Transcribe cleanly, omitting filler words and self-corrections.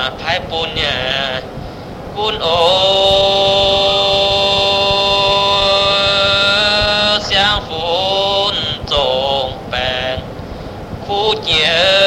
拍本呀，本哦，相逢总伴苦节。